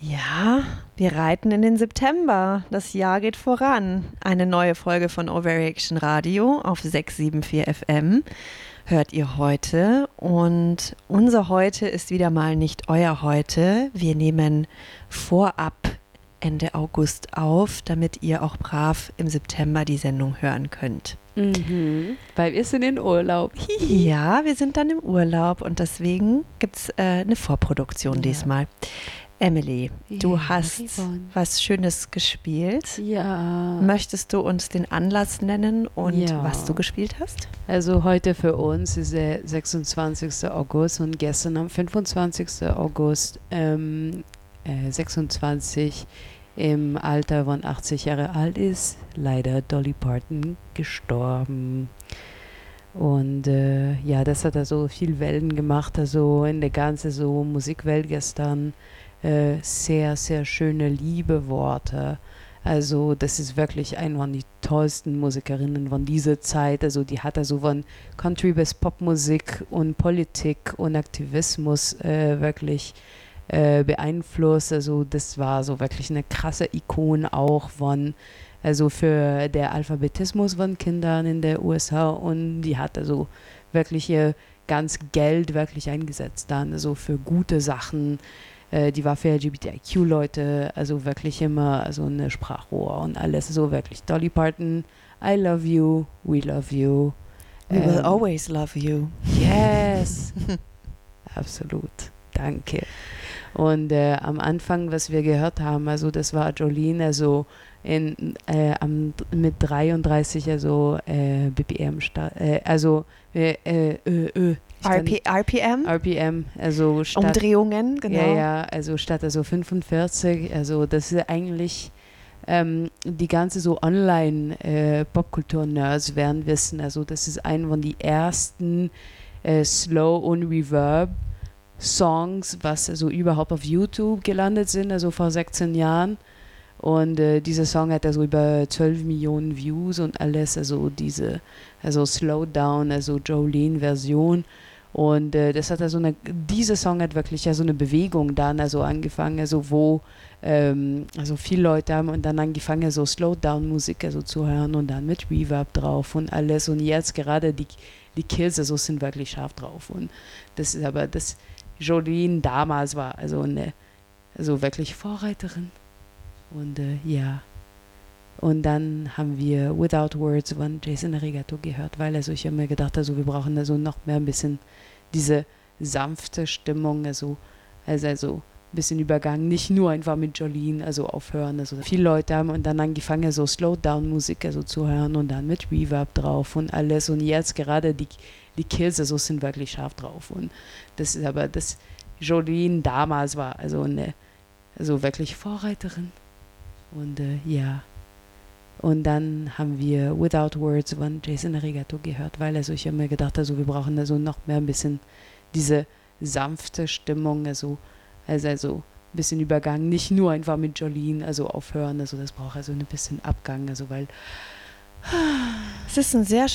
Ja, wir reiten in den September. Das Jahr geht voran. Eine neue Folge von Overreaction Radio auf 674 FM hört ihr heute. Und unser Heute ist wieder mal nicht euer Heute. Wir nehmen vorab Ende August auf, damit ihr auch brav im September die Sendung hören könnt. Weil wir sind in Urlaub. Ja, wir sind dann im Urlaub und deswegen gibt es eine Vorproduktion diesmal. Emily, du hast was Schönes gespielt. Ja. Möchtest du uns den Anlass nennen und was du gespielt hast? Also heute für uns ist der 26. August und gestern am 25. August 26 im Alter von 80 Jahre alt ist leider Dolly Parton gestorben. Und das hat also viel Wellen gemacht, also in der ganzen so Musikwelt gestern. Sehr, sehr schöne Liebe-Worte. Also das ist wirklich eine von den tollsten Musikerinnen von dieser Zeit. Also die hat also von Country bis Popmusik und Politik und Aktivismus wirklich beeinflusst. Also das war so wirklich eine krasse Ikone auch von, also für der Alphabetismus von Kindern in der USA, und die hat also wirklich ihr ganz Geld wirklich eingesetzt dann, also für gute Sachen. Die war für LGBTIQ-Leute, also wirklich immer also eine Sprachrohr und alles, so wirklich. Dolly Parton, I love you, we love you. We will always love you. Yes, absolut, danke. Und am Anfang, was wir gehört haben, also das war Jolene, also mit 33, also BPM, RPM, also statt Umdrehungen, genau. Ja, also statt also 45, also das ist eigentlich die ganze so Online-Popkultur-Nerds werden wissen, also das ist ein von die ersten Slow- und Reverb-Songs, was also überhaupt auf YouTube gelandet sind, also vor 16 Jahren. Und dieser Song hat also über 12 Millionen Views und alles, also also Slow Down, also Jolene-Version. Und das hat also dieser Song hat wirklich ja so eine Bewegung dann also angefangen, also wo also viele Leute haben und dann angefangen so Slowdown-Musik also zu hören und dann mit Reverb drauf und alles, und jetzt gerade die Kills also sind wirklich scharf drauf, und das ist aber das Jolene damals war also also wirklich Vorreiterin. Und und dann haben wir Without Words von Jason Arrigato gehört, weil also ich habe mir gedacht, also wir brauchen also noch mehr ein bisschen diese sanfte Stimmung, also ein bisschen Übergang, nicht nur einfach mit Jolene, also aufhören. Also viele Leute haben und dann angefangen so Slowdown-Musik also zu hören und dann mit Reverb drauf und alles, und jetzt gerade die Kills also sind wirklich scharf drauf, und das ist aber das Jolene damals war also also wirklich Vorreiterin. Und und dann haben wir Without Words von Jason Arrigato gehört, weil also ich habe mir gedacht, also wir brauchen also noch mehr ein bisschen diese sanfte Stimmung, also ein bisschen Übergang, nicht nur einfach mit Jolene, also aufhören, also das braucht also ein bisschen Abgang, also weil es ist ein sehr